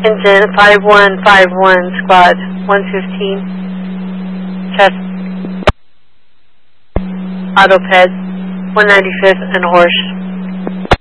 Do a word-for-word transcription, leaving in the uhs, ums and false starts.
Engine five one five one, squad one fifteen. Test. Autoped one ninety-fifth and Horse.